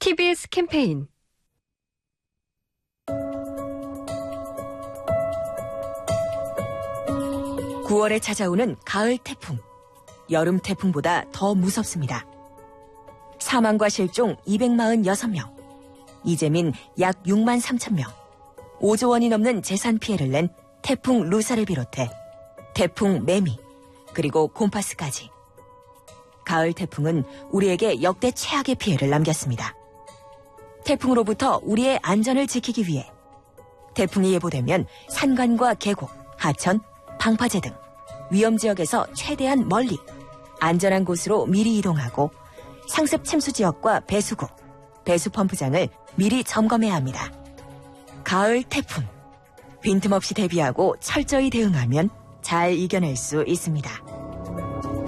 TBS 캠페인 9월에 찾아오는 가을 태풍. 여름 태풍보다 더 무섭습니다. 사망과 실종 246명, 이재민 약 6만 3천 명, 5조 원이 넘는 재산 피해를 낸 태풍 루사를 비롯해 태풍 매미, 그리고 곰파스까지. 가을 태풍은 우리에게 역대 최악의 피해를 남겼습니다. 태풍으로부터 우리의 안전을 지키기 위해 태풍이 예보되면 산간과 계곡, 하천, 방파제 등 위험지역에서 최대한 멀리 안전한 곳으로 미리 이동하고 상습 침수 지역과 배수구, 배수펌프장을 미리 점검해야 합니다. 가을 태풍, 빈틈없이 대비하고 철저히 대응하면 잘 이겨낼 수 있습니다.